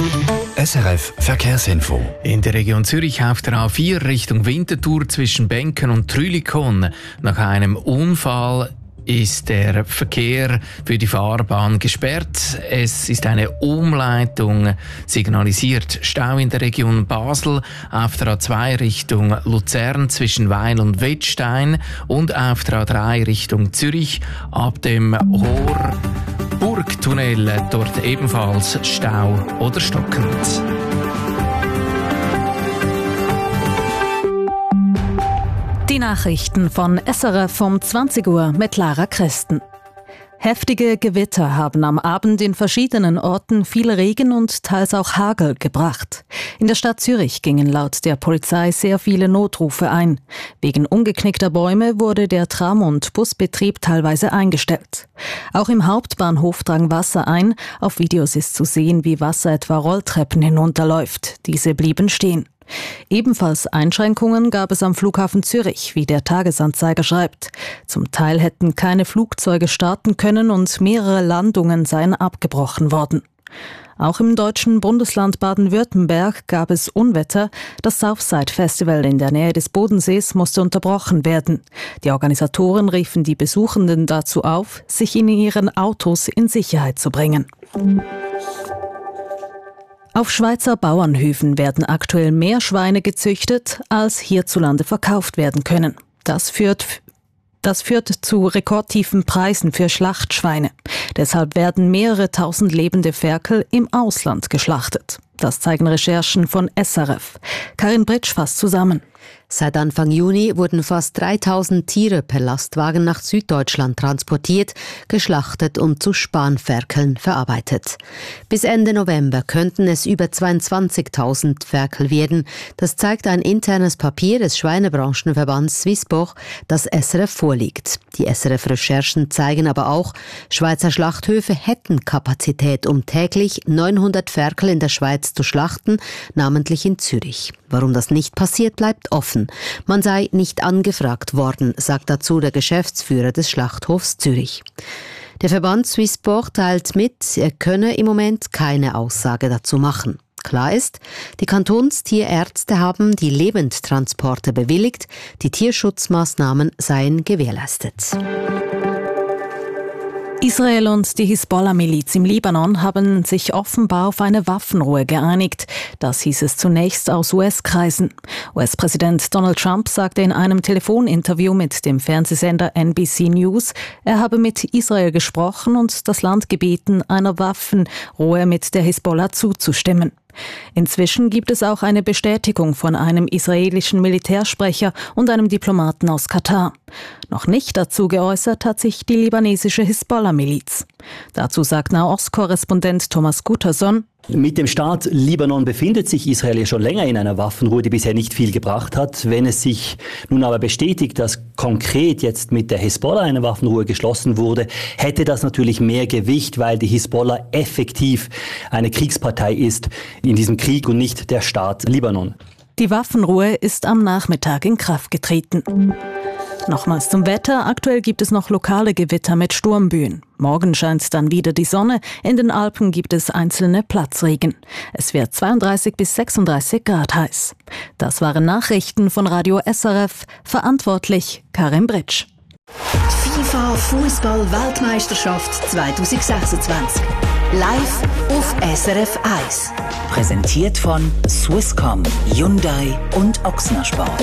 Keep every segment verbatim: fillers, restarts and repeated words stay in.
S R F Verkehrsinfo. In der Region Zürich auf der A vier Richtung Winterthur zwischen Benken und Trülikon. Nach einem Unfall ist der Verkehr für die Fahrbahn gesperrt. Es ist eine Umleitung signalisiert. Stau in der Region Basel auf der A zwei Richtung Luzern zwischen Weil und Wettstein und auf der A drei Richtung Zürich ab dem Hor Burgtunnel, dort ebenfalls Stau oder stockend. Die Nachrichten von S R F um zwanzig Uhr mit Lara Christen. Heftige Gewitter haben am Abend in verschiedenen Orten viel Regen und teils auch Hagel gebracht. In der Stadt Zürich gingen laut der Polizei sehr viele Notrufe ein. Wegen umgeknickter Bäume wurde der Tram- und Busbetrieb teilweise eingestellt. Auch im Hauptbahnhof drang Wasser ein. Auf Videos ist zu sehen, wie Wasser etwa Rolltreppen hinunterläuft. Diese blieben stehen. Ebenfalls Einschränkungen gab es am Flughafen Zürich, wie der Tagesanzeiger schreibt. Zum Teil hätten keine Flugzeuge starten können und mehrere Landungen seien abgebrochen worden. Auch im deutschen Bundesland Baden-Württemberg gab es Unwetter. Das Southside Festival in der Nähe des Bodensees musste unterbrochen werden. Die Organisatoren riefen die Besuchenden dazu auf, sich in ihren Autos in Sicherheit zu bringen. Auf Schweizer Bauernhöfen werden aktuell mehr Schweine gezüchtet, als hierzulande verkauft werden können. Das führt, das führt zu rekordtiefen Preisen für Schlachtschweine. Deshalb werden mehrere tausend lebende Ferkel im Ausland geschlachtet. Das zeigen Recherchen von S R F. Karin Britsch fasst zusammen. Seit Anfang Juni wurden fast dreitausend Tiere per Lastwagen nach Süddeutschland transportiert, geschlachtet und zu Spanferkeln verarbeitet. Bis Ende November könnten es über zweiundzwanzigtausend Ferkel werden. Das zeigt ein internes Papier des Schweinebranchenverbands Swissboch, das S R F vorliegt. Die S R F-Recherchen zeigen aber auch, Schweizer Schlachthöfe hätten Kapazität, um täglich neunhundert Ferkel in der Schweiz zu schlachten, namentlich in Zürich. Warum das nicht passiert, bleibt offen. Man sei nicht angefragt worden, sagt dazu der Geschäftsführer des Schlachthofs Zürich. Der Verband Swissboch teilt mit, er könne im Moment keine Aussage dazu machen. Klar ist, die Kantonstierärzte haben die Lebendtransporte bewilligt, die Tierschutzmaßnahmen seien gewährleistet. Israel und die Hisbollah-Miliz im Libanon haben sich offenbar auf eine Waffenruhe geeinigt. Das hieß es zunächst aus U S-Kreisen. U S-Präsident Donald Trump sagte in einem Telefoninterview mit dem Fernsehsender N B C News, er habe mit Israel gesprochen und das Land gebeten, einer Waffenruhe mit der Hisbollah zuzustimmen. Inzwischen gibt es auch eine Bestätigung von einem israelischen Militärsprecher und einem Diplomaten aus Katar. Noch nicht dazu geäußert hat sich die libanesische Hisbollah-Miliz. Dazu sagt Nahost-Korrespondent Thomas Gutterson: Mit dem Staat Libanon befindet sich Israel ja schon länger in einer Waffenruhe, die bisher nicht viel gebracht hat. Wenn es sich nun aber bestätigt, dass konkret jetzt mit der Hisbollah eine Waffenruhe geschlossen wurde, hätte das natürlich mehr Gewicht, weil die Hisbollah effektiv eine Kriegspartei ist in diesem Krieg und nicht der Staat Libanon. Die Waffenruhe ist am Nachmittag in Kraft getreten. Nochmals zum Wetter. Aktuell gibt es noch lokale Gewitter mit Sturmböen. Morgen scheint dann wieder die Sonne. In den Alpen gibt es einzelne Platzregen. Es wird zweiunddreißig bis sechsunddreißig Grad heiß. Das waren Nachrichten von Radio S R F. Verantwortlich Karin Britsch. FIFA Fußball-Weltmeisterschaft zwanzig sechsundzwanzig. Live auf S R F eins. Präsentiert von Swisscom, Hyundai und Ochsner Sport.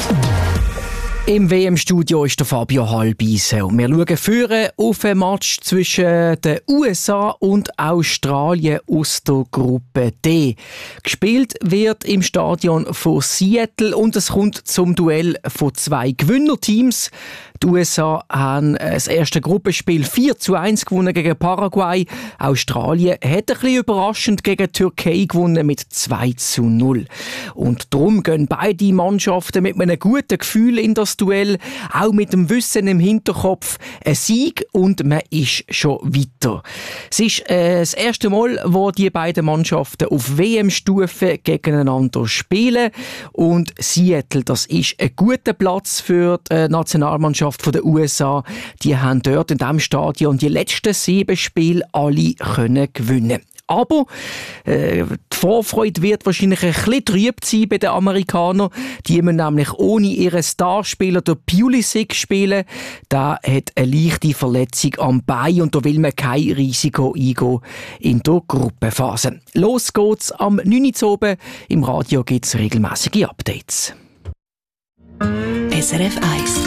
Im W M-Studio ist der Fabio Halbise. Wir schauen führen auf ein Match zwischen den U S A und Australien aus der Gruppe D. Gespielt wird im Stadion von Seattle und es kommt zum Duell von zwei Gewinnerteams. Die U S A haben das erste Gruppenspiel vier zu eins gewonnen gegen Paraguay. Australien hat ein bisschen überraschend gegen Türkei gewonnen mit zwei zu null. Und darum gehen beide Mannschaften mit einem guten Gefühl in das Duell, auch mit dem Wissen im Hinterkopf, ein Sieg und man ist schon weiter. Es ist äh, das erste Mal, wo die beiden Mannschaften auf W M-Stufe gegeneinander spielen und Seattle, das ist ein guter Platz für die Nationalmannschaft von der U S A. Die haben dort in diesem Stadion die letzten sieben Spiele alle können gewinnen. Aber äh, die Die Vorfreude wird wahrscheinlich ein bisschen trüb sein bei den Amerikanern. Die müssen nämlich ohne ihren Starspieler, der Pulisic, spielen. Der hat eine leichte Verletzung am Bein und da will man kein Risiko eingehen in der Gruppenphase. Los geht's am neun Uhr oben. Im Radio gibt es regelmäßige Updates. S R F eins.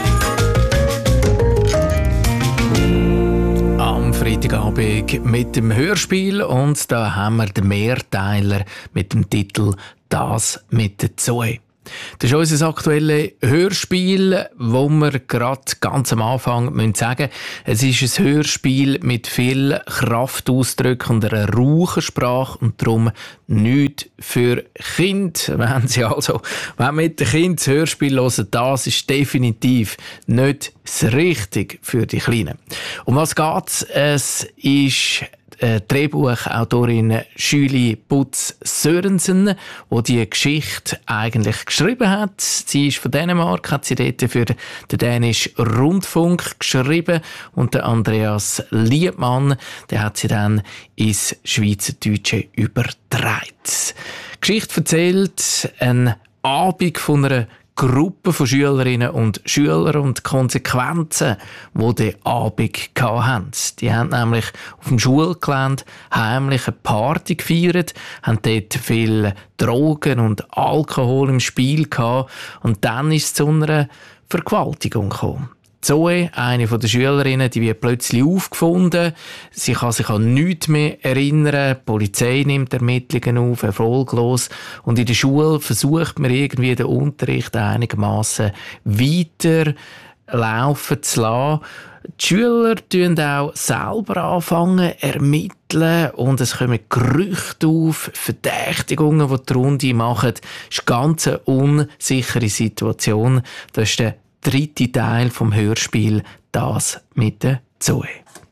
Am Freitagabend mit dem Hörspiel und da haben wir den Mehrteiler mit dem Titel «Das mit der Zoe». Das ist unser aktuelles Hörspiel, wo wir gerade ganz am Anfang müssen sagen, es ist ein Hörspiel mit viel Kraftausdrücken und einer rauchen Sprache und darum nichts für Kinder. Wenn Sie also wenn mit den Kindern das Hörspiel hören, das ist definitiv nicht das Richtige für die Kleinen. Um was geht's? Es ist Äh, Drehbuchautorin Julie Butz-Sørensen, die die Geschichte eigentlich geschrieben hat. Sie ist von Dänemark, hat sie dort für den dänischen Rundfunk geschrieben und der Andreas Liebmann, der hat sie dann ins Schweizerdeutsche übertragen. Die Geschichte erzählt einen Abend von einer Gruppe von Schülerinnen und Schülern und die Konsequenzen, die die Abend hatten. Die haben nämlich auf dem Schulgelände heimlich eine Party gefeiert, haben dort viel Drogen und Alkohol im Spiel gehabt und dann ist es zu einer Vergewaltigung gekommen. Zoe, eine der Schülerinnen, die wird plötzlich aufgefunden. Sie kann sich an nichts mehr erinnern. Die Polizei nimmt Ermittlungen auf, erfolglos. Und in der Schule versucht man irgendwie den Unterricht einigermaßen weiter laufen zu lassen. Die Schüler tun auch selber anfangen, ermitteln und es kommen Gerüchte auf, Verdächtigungen, die die Runde machen. Es ist eine ganz unsichere Situation. Das ist der dritte Teil vom Hörspiel «Das mit der Zoe».